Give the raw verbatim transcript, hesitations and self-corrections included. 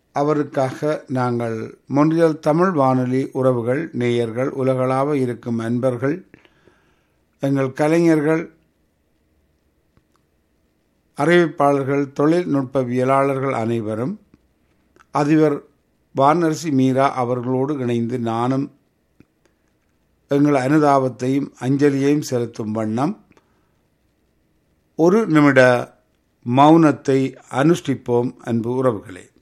அவருக்காக நாங்கள் மொன்றியல் தமிழ் வானொலி உறவுகள், நேயர்கள், உலகளாவ இருக்கும் அன்பர்கள், எங்கள் கலைஞர்கள், அறிவிப்பாளர்கள், தொழில்நுட்பவியலாளர்கள் அனைவரும் அதிபர் வானரசி மீரா அவர்களோடு இணைந்து நானும் எங்கள் அனுதாபத்தையும் அஞ்சலியையும் செலுத்தும் வண்ணம் ஒரு நிமிட மௌனத்தை அனுஷ்டிப்போம். அன்பு உறவுகளே,